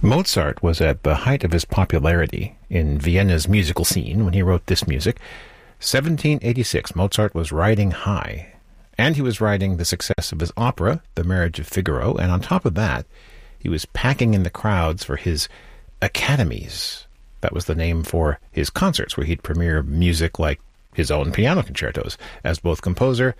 Mozart was at the height of his popularity in Vienna's musical scene when he wrote this music. 1786, Mozart was riding high, and he was riding the success of his opera, The Marriage of Figaro, and on top of that, he was packing in the crowds for his academies. That was the name for his concerts, where he'd premiere music like his own piano concertos, as both composer